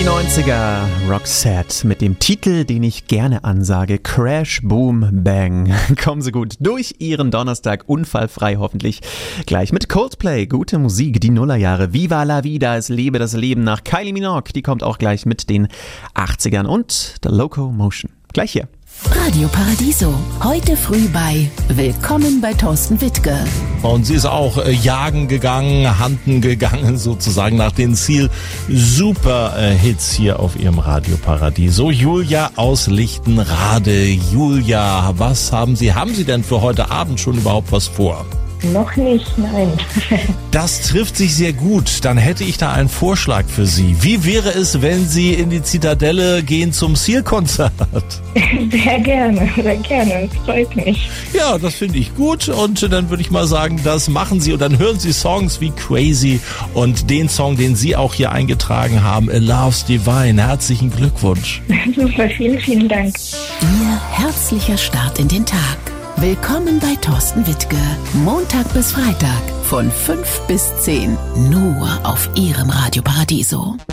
Die 90er Roxette mit dem Titel, den ich gerne ansage, Crash, Boom, Bang. Kommen Sie gut durch Ihren Donnerstag, unfallfrei hoffentlich. Gleich mit Coldplay, gute Musik, die Nullerjahre, Viva la Vida, es lebe das Leben nach Kylie Minogue. Die kommt auch gleich mit den 80ern und der Locomotion. Gleich hier. Radio Paradiso, heute früh bei Willkommen bei Thorsten Wittke. Und sie ist auch jagen gegangen, handen gegangen sozusagen nach den Super-Hits hier auf ihrem Radio Paradiso. Julia aus Lichtenrade. Julia, was haben Sie denn für heute Abend schon überhaupt was vor? Noch nicht, nein. Das trifft sich sehr gut. Dann hätte ich da einen Vorschlag für Sie. Wie wäre es, wenn Sie in die Zitadelle gehen zum Seal-Konzert? Sehr gerne, das freut mich. Ja, das finde ich gut und dann würde ich mal sagen, das machen Sie und dann hören Sie Songs wie Crazy und den Song, den Sie auch hier eingetragen haben, A Love's Divine. Herzlichen Glückwunsch. Super, vielen, vielen Dank. Ihr herzlicher Start in den Tag. Willkommen bei Thorsten Wittke. Montag bis Freitag von 5 bis 10. Nur auf Ihrem Radio Paradiso.